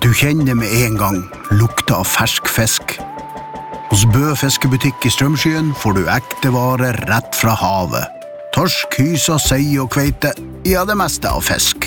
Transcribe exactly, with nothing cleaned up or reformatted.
Du kjenner med en gang lukta av fersk fisk. Hos Bø fiskebutikk i Strømskyen får du ekte varer rett fra havet. Torsk, hysa, sei og kveite, ja det meste av fisk.